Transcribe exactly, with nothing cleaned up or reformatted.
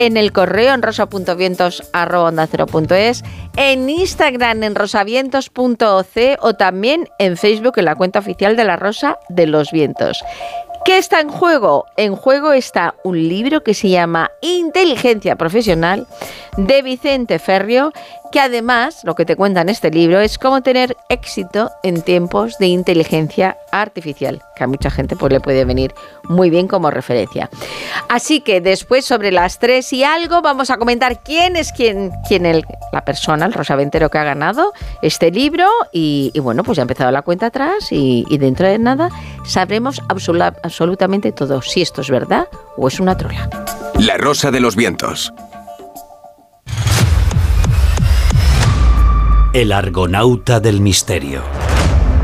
en el correo en rosa punto vientos arroba onda cero punto es, en Instagram en rosavientos punto o ce o también en Facebook en la cuenta oficial de La Rosa de los Vientos. ¿Qué está en juego? En juego está un libro que se llama Inteligencia Profesional de Vicente Ferrio, que además lo que te cuenta en este libro es cómo tener éxito en tiempos de inteligencia artificial, que a mucha gente pues le puede venir muy bien como referencia. Así que después, sobre las tres y algo, vamos a comentar quién es quién, quién el, la persona, el rosaventero que ha ganado este libro y, y bueno, pues ya ha empezado la cuenta atrás y, y dentro de nada sabremos absoluta, absolutamente todo, si esto es verdad o es una trola. La Rosa de los Vientos. El argonauta del misterio.